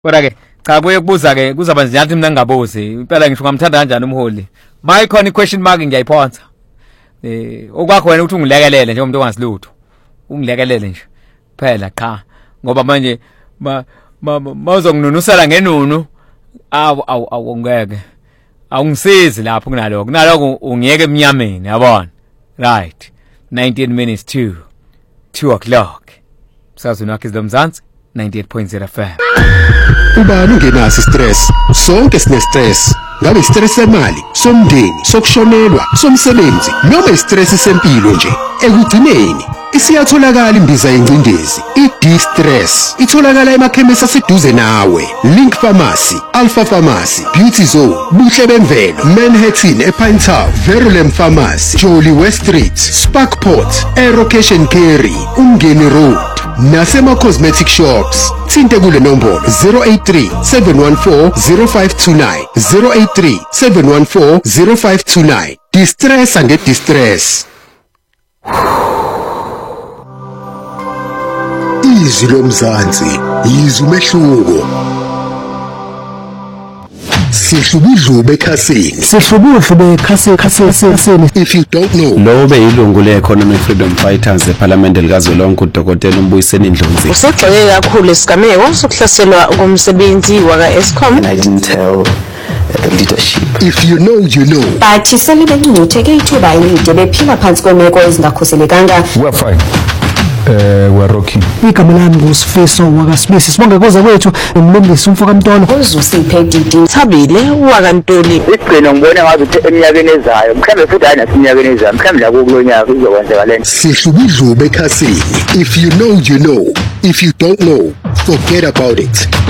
Kodwa ke cha kuye kubuza ke kuzaba nzinyathi mina ngingabuzi impela ngisho ngamthanda kanjani umholi mayikhona i-question mark ngiyayiphonsa okwakho wena ukuthi ungilekelele nje umuntu ongasilutho ungilekelele nje phela cha ngoba manje mawuzonginunusela ngenunu awungeke awungisizi lapho kunaloko ungiyeke emnyameni yabona right 19 minutes to 2 o'clock sazweni wakhe izomzansi 98.0 FM ubani ungenaso stress sonke sine stress ngabe istress semali somndeni sokushonelwa somsebenzi noma istress sempilo nje ekugcineni isiyatholakala imbiza yencindezi i-D-Stress itholakala emakhemisi aseduze nawe Link Pharmacy Alpha Pharmacy Beauty Zone Buhle Bemvelo Manhattan ePine Town Verulam Pharmacy Jolly West Street Sparkport Aerocation Carry Umngeni Road nasema cosmetic shops thinte kule nombolo 083 714 0529 083 714 0529 D-Stress and D-Stress Izwi lomzansi yizwi umehluko Sihlubudlube ekhasini sihlubudlube ekhasini if you don't know lo beyilungu le-Economic Freedom Fighters eParliament likazwelonke uDokotela uMbuyiseni Ndlozi usegxeke kakhulu isigameko sokuhlaselwa komsebenzi waka-Eskom and I didn't tell the leadership. If you know you know bathi sele bencuthe ithuba elide bephila phansi kwemeko ezingakhuselekanga we're fine we're rocking igama lami nguSifiso wakwaSmith sibonge koza kwethu umlungisi umfoka Mtolo uzusiphe didi Thabile wakantoli isigcino ngibona ngathi eminyakeni ezayo mhlambe futhi ayinasiminyakeni ezayo mhlambe la kulonyaka izokwenzeka lento sihlubudlube ekhasini if you know you know if you don't know forget about it